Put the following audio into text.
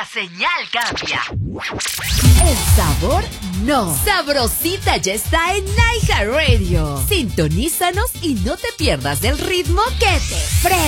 señal cambia. El sabor no. Sabrosita ya está en iHeartRadio. Sintonízanos y no te pierdas del ritmo que te frena.